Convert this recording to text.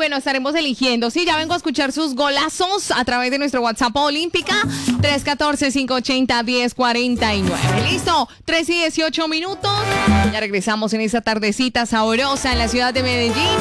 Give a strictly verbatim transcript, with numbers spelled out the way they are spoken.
bueno, estaremos eligiendo. Sí, ya vengo a escuchar sus golazos a través de nuestro WhatsApp Olímpica tres uno cuatro, cinco ocho cero, uno cero cuatro nueve. Listo, tres y dieciocho minutos. Ya regresamos en esta tardecita sabrosa en la ciudad de Medellín.